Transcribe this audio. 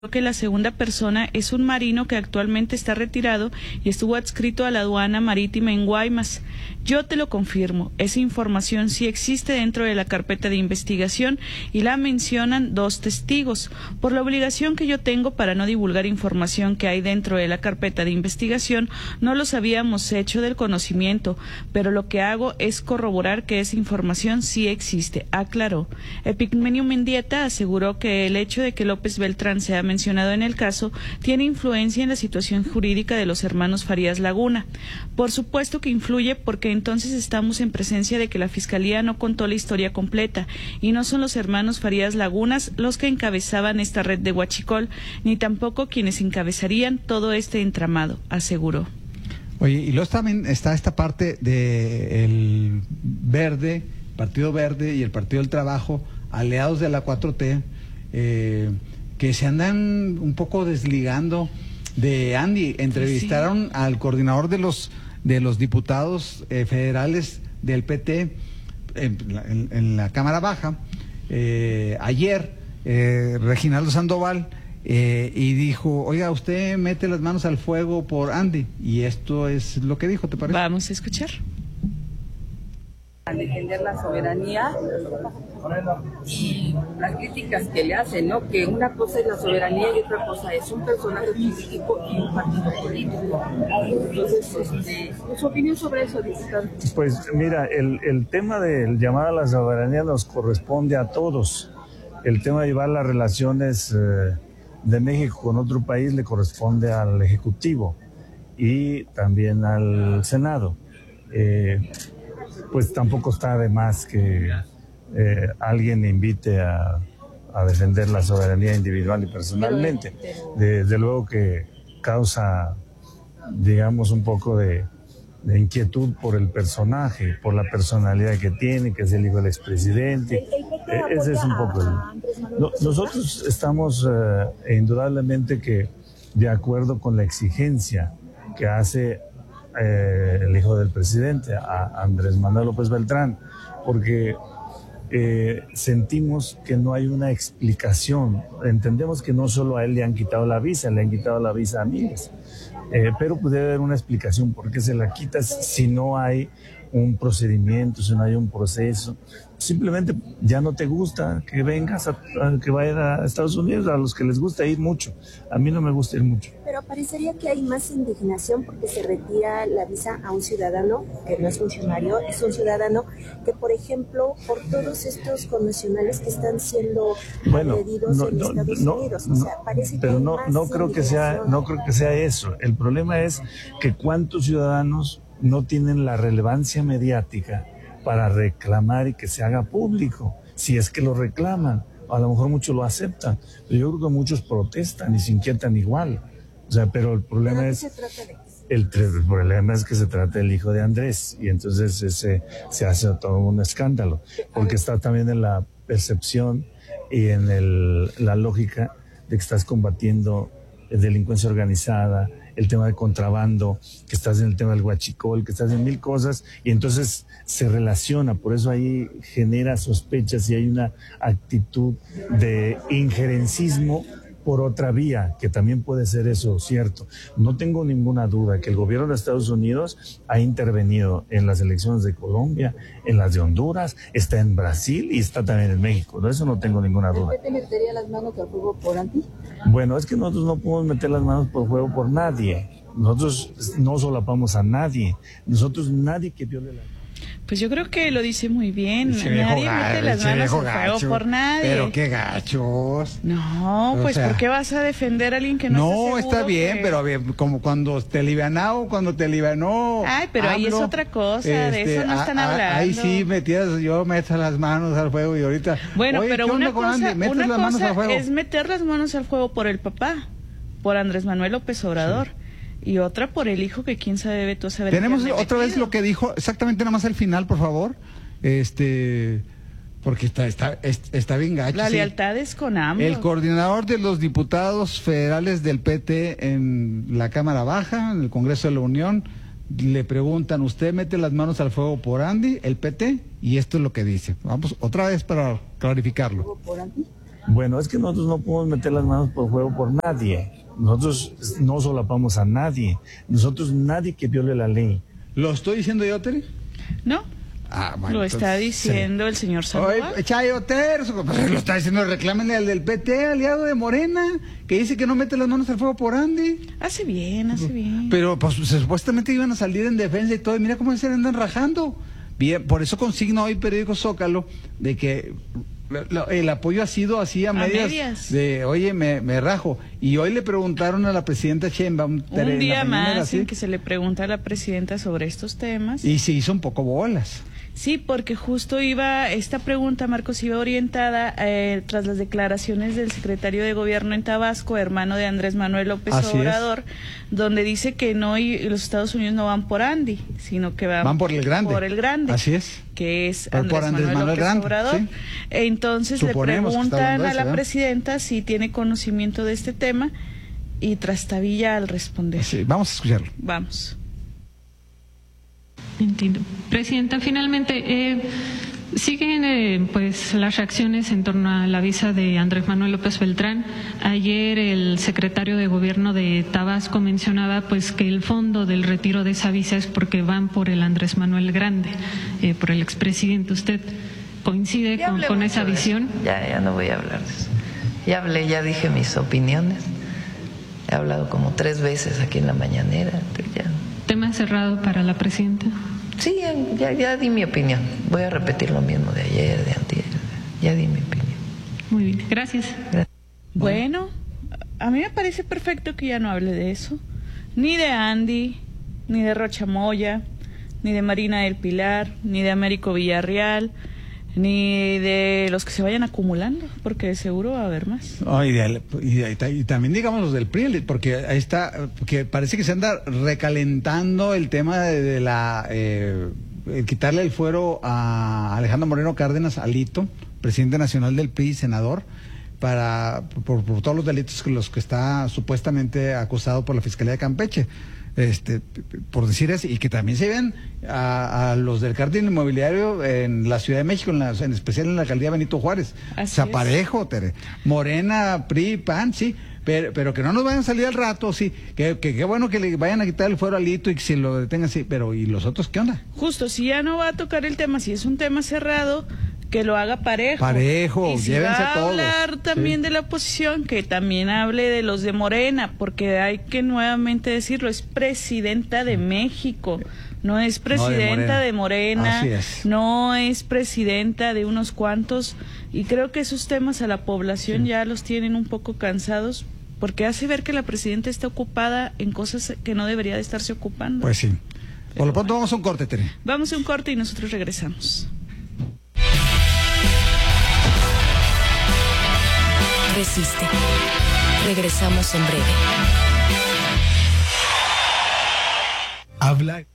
que la segunda persona es un marino que actualmente está retirado y estuvo adscrito a la aduana marítima en Guaymas. Yo te lo confirmo, esa información sí existe dentro de la carpeta de investigación y la mencionan 2 testigos. Por la obligación que yo tengo para no divulgar información que hay dentro de la carpeta de investigación, no los habíamos hecho del conocimiento, pero lo que hago es corroborar que esa información sí existe, aclaró. Epigmenio Mendieta aseguró que el hecho de que López Beltrán sea mencionado en el caso tiene influencia en la situación jurídica de los hermanos Farías Laguna. Por supuesto que influye porque entonces estamos en presencia de que la Fiscalía no contó la historia completa y no son los hermanos Farías Lagunas los que encabezaban esta red de huachicol, ni tampoco quienes encabezarían todo este entramado, aseguró. Oye, y luego también está esta parte del Verde, Partido Verde y el Partido del Trabajo, aliados de la 4T, que se andan un poco desligando de Andy. Entrevistaron al coordinador de los diputados federales del PT en la Cámara Baja ayer, Reginaldo Sandoval, y dijo, oiga, usted mete las manos al fuego por Andy, y esto es lo que dijo, ¿te parece? Vamos a escuchar. A defender la soberanía y las críticas que le hacen, ¿no? Que una cosa es la soberanía y otra cosa es un personaje político y un partido político. Entonces, ¿su opinión sobre eso, diputado? Pues mira, el tema del llamar a la soberanía nos corresponde a todos. El tema de llevar las relaciones de México con otro país le corresponde al Ejecutivo y también al Senado. Pues tampoco está de más que alguien invite a defender la soberanía individual y personalmente. Desde luego que causa, digamos, un poco de inquietud por el personaje, por la personalidad que tiene, que es el hijo del expresidente. Ese es un poco nosotros estamos indudablemente que de acuerdo con la exigencia que hace el hijo del presidente, a Andrés Manuel López Beltrán, porque sentimos que no hay una explicación. Entendemos que no solo a él le han quitado la visa, le han quitado la visa a miles, pero debe haber una explicación por qué se la quita si no hay un procedimiento, si no hay un proceso. Simplemente ya no te gusta que vengas, que vayas a Estados Unidos, a los que les gusta ir mucho. A mí no me gusta ir mucho. Pero parecería que hay más indignación porque se retira la visa a un ciudadano que no es funcionario, es un ciudadano que, por ejemplo, por todos estos connacionales que están siendo agredidos en Estados Unidos. O sea, parece pero que no creo que sea eso. El problema es que cuántos ciudadanos no tienen la relevancia mediática para reclamar y que se haga público, si es que lo reclaman. A lo mejor muchos lo aceptan, pero yo creo que muchos protestan y se inquietan igual. O sea, pero el problema el problema es que se trata del hijo de Andrés, y entonces se hace todo un escándalo, porque está también en la percepción y en la lógica de que estás combatiendo delincuencia organizada, el tema de contrabando, que estás en el tema del huachicol, que estás en 1000 cosas, y entonces se relaciona. Por eso ahí genera sospechas y hay una actitud de injerencismo por otra vía, que también puede ser eso cierto. No tengo ninguna duda que el gobierno de Estados Unidos ha intervenido en las elecciones de Colombia, en las de Honduras, está en Brasil y está también en México. De eso no tengo ninguna duda. ¿Usted metería las manos al fuego por Andy? Bueno, es que nosotros no podemos meter las manos por fuego por nadie. Nosotros no solapamos a nadie. Nadie que viole la... Pues yo creo que lo dice muy bien. Nadie mete las manos al fuego por nadie. Pero qué gachos. No, pues ¿por qué vas a defender a alguien que no está seguro? Está bien, pero como cuando te livianó. Ay, pero ahí es otra cosa, de eso no están hablando. Ahí sí yo meto las manos al fuego y ahorita... Bueno, pero una cosa es es meter las manos al fuego por el papá, por Andrés Manuel López Obrador. Sí. Y otra por el hijo que quién sabe, ve tú a saber. Tenemos otra vez lo que dijo, exactamente nada más al final, por favor. Porque está bien gacho. La lealtad es con ambos. El coordinador de los diputados federales del PT en la Cámara Baja, en el Congreso de la Unión, le preguntan, ¿usted mete las manos al fuego por Andy, el PT? Y esto es lo que dice. Vamos otra vez para clarificarlo. ¿Por Andy? Bueno, es que nosotros no podemos meter las manos por fuego por nadie. Nosotros no solapamos a nadie. Nadie que viole la ley. ¿Lo estoy diciendo yo, Tere? No, Bueno, lo está diciendo el señor Sandoval. Oye, Chayo Terzo, pues lo está diciendo, reclámenle al del PT, aliado de Morena, que dice que no mete las manos al fuego por Andy. Hace bien. Pero pues supuestamente iban a salir en defensa y todo, y mira cómo se andan rajando. Bien, por eso consigna hoy Periódico Zócalo de que el apoyo ha sido así a medias. De, oye, me rajo. Y hoy le preguntaron a la presidenta Sheinbaum. Un día más en que se le pregunta a la presidenta sobre estos temas. Y se hizo un poco bolas. Sí, porque justo esta pregunta, Marcos, iba orientada tras las declaraciones del secretario de Gobierno en Tabasco, hermano de Andrés Manuel López Obrador, donde dice que los Estados Unidos no van por Andy, sino que van por el Grande. Por el Grande. Así es. Que es Andrés Manuel López Grande, Obrador. Sí. Entonces Suponemos le preguntan a la ¿verdad? presidenta si tiene conocimiento de este tema y trastabilla al responder. Sí, vamos a escucharlo. Vamos. Entiendo. Presidenta, finalmente, siguen pues las reacciones en torno a la visa de Andrés Manuel López Beltrán. Ayer el secretario de Gobierno de Tabasco mencionaba pues que el fondo del retiro de esa visa es porque van por el Andrés Manuel Grande, por el expresidente. ¿Usted coincide con esa visión? Ya no voy a hablar de eso. Ya dije mis opiniones. He hablado como 3 veces aquí en la mañanera. Ya. ¿Tema cerrado para la presidenta? Sí, ya di mi opinión. Voy a repetir lo mismo de ayer, de antier. Ya di mi opinión. Muy bien, gracias. Bueno, a mí me parece perfecto que ya no hable de eso. Ni de Andy, ni de Rocha Moya, ni de Marina del Pilar, ni de Américo Villarreal, ni de los que se vayan acumulando, porque de seguro va a haber más. Y también digamos los del PRI, porque ahí está, que parece que se anda recalentando el tema de la quitarle el fuero a Alejandro Moreno Cárdenas, Alito, presidente nacional del PRI, senador, por todos los delitos los que está supuestamente acusado por la Fiscalía de Campeche. Por decir así, y que también se ven a los del cártel inmobiliario en la Ciudad de México, en especial en la alcaldía Benito Juárez. Zaparejo, Tere. Morena, PRI, PAN, sí, pero que no nos vayan a salir al rato, sí, que bueno que le vayan a quitar el fuero al Alito y que si lo detengan, sí, pero ¿y los otros qué onda? Justo, si ya no va a tocar el tema, si es un tema cerrado, que lo haga parejo. Y si llévense va a hablar también de la oposición, que también hable de los de Morena, porque hay que nuevamente decirlo, es presidenta de México, no es presidenta de Morena, no es presidenta de unos cuantos, y creo que esos temas a la población ya los tienen un poco cansados, porque hace ver que la presidenta está ocupada en cosas que no debería de estarse ocupando. Pues sí. Por lo pronto vamos a un corte, Tere. Vamos a un corte y nosotros regresamos. Resiste. Regresamos en breve. Habla.